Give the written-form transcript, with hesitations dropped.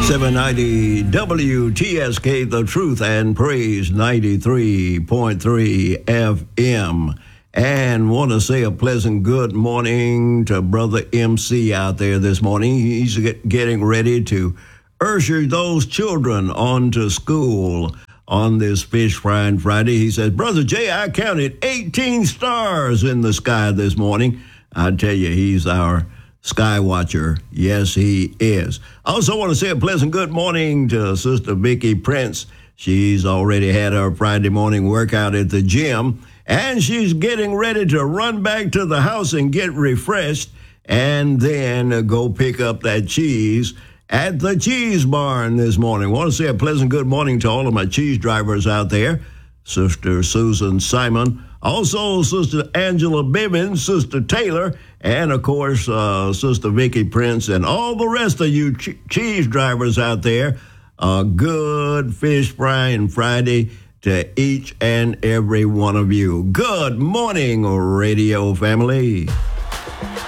790 WTSK, The Truth and Praise 93.3 FM. And want to say a pleasant good morning to Brother MC out there this morning. He's getting ready to usher those children on to school on this Fish Frying Friday. He says, Brother Jay, I counted 18 stars in the sky this morning. I tell you, he's our sky watcher. Yes, he is. I also want to say a pleasant good morning to Sister Vicki Prince. She's already had her Friday morning workout at the gym, and she's getting ready to run back to the house and get refreshed and then go pick up that cheese at the cheese barn this morning. I want to say a pleasant good morning to all of my cheese drivers out there. Sister Susan Simon, also Sister Angela Bibbins, Sister Taylor, and of course, Sister Vicki Prince, and all the rest of you cheese drivers out there. Good Fish Frying Friday to each and every one of you. Good morning, radio family.